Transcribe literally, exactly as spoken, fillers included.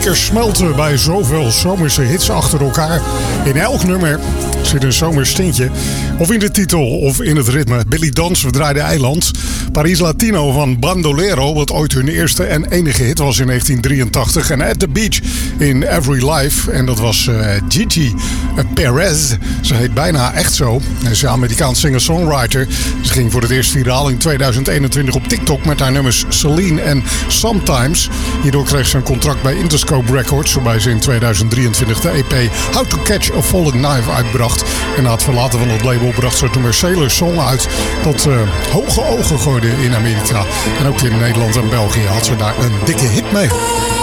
lekker smelten bij zoveel zomerse hits achter elkaar. In elk nummer zit een zomers tintje. Of in de titel of in het ritme. Billy Dons, We draaiden eiland. Paris Latino van Bandolero, wat ooit hun eerste en enige hit was in negentien drieëntachtig. En At the Beach in Every Life. En dat was uh, Gigi Perez. Ze heet bijna echt zo. Ze is een Amerikaans singer-songwriter. Ze ging voor het eerst viraal in tweeduizend eenentwintig op TikTok met haar nummers Celine en Sometimes. Hierdoor kreeg ze een contract bij Interscope Records, waarbij ze in tweeduizend drieëntwintig de E P How to Catch a Falling Knife uitbracht. En na het verlaten van het label bracht ze het nummer Sailor Song uit, dat uh, hoge ogen gooide in Amerika. En ook in Nederland en België had ze daar een dikke hit mee.